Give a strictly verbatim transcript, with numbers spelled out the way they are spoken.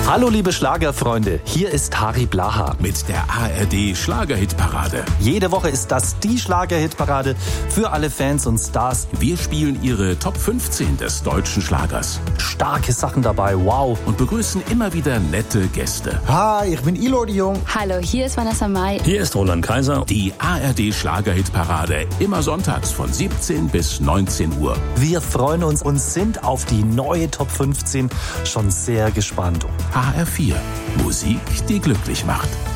Hallo liebe Schlagerfreunde, hier ist Harry Blaha. Mit der A R D Schlagerhitparade. Jede Woche ist das die Schlagerhitparade für alle Fans und Stars. Wir spielen ihre Top fünfzehn des deutschen Schlagers. Starke Sachen dabei, wow. Und begrüßen immer wieder nette Gäste. Hi, ich bin Ilo de Jong. Hallo, hier ist Vanessa Mai. Hier ist Roland Kaiser. Die A R D Schlagerhitparade, immer sonntags von siebzehn bis neunzehn Uhr. Wir freuen uns und sind auf die neue Top fünfzehn schon sehr gespannt. H R vier. Musik, die glücklich macht.